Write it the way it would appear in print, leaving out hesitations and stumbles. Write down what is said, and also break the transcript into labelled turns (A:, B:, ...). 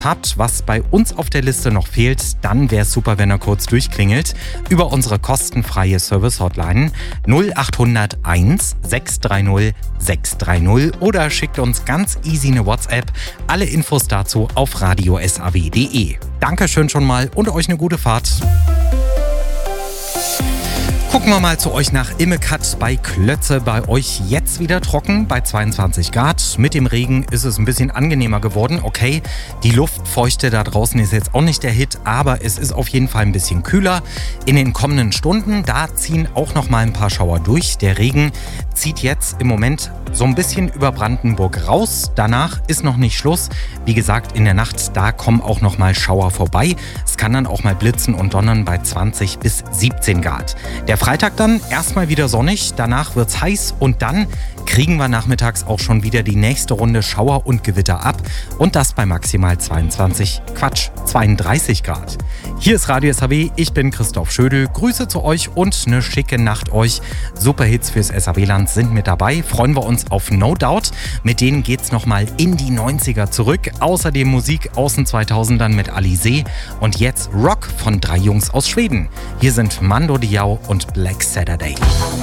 A: habt, was bei uns auf der Liste noch fehlt, dann wäre es super, wenn ihr kurz durchklingelt über unsere kostenfreie Service-Hotline 0801 630 630 oder schickt uns ganz easy eine WhatsApp. Alle Infos dazu auf radiosaw.de. Dankeschön schon mal und euch eine gute Fahrt. Gucken wir mal zu euch nach Immekat bei Klötze. Bei euch jetzt wieder trocken bei 22 Grad. Mit dem Regen ist es ein bisschen angenehmer geworden. Okay, die Luftfeuchte da draußen ist jetzt auch nicht der Hit, aber es ist auf jeden Fall ein bisschen kühler. In den kommenden Stunden, da ziehen auch noch mal ein paar Schauer durch. Der Regen zieht jetzt im Moment so ein bisschen über Brandenburg raus. Danach ist noch nicht Schluss. Wie gesagt, in der Nacht, da kommen auch noch mal Schauer vorbei. Es kann dann auch mal blitzen und donnern bei 20 bis 17 Grad. Der Freitag dann erstmal wieder sonnig, danach wird's heiß und dann kriegen wir nachmittags auch schon wieder die nächste Runde Schauer und Gewitter ab und das bei maximal 32 Grad. Hier ist Radio SAW, ich bin Christoph Schödel, Grüße zu euch und eine schicke Nacht euch. Superhits fürs SAW-Land sind mit dabei, freuen wir uns auf No Doubt, mit denen geht's nochmal in die 90er zurück. Außerdem Musik aus den 2000ern mit Alizé und jetzt Rock von 3 Jungs aus Schweden. Hier sind Mando Diao und Black Saturday.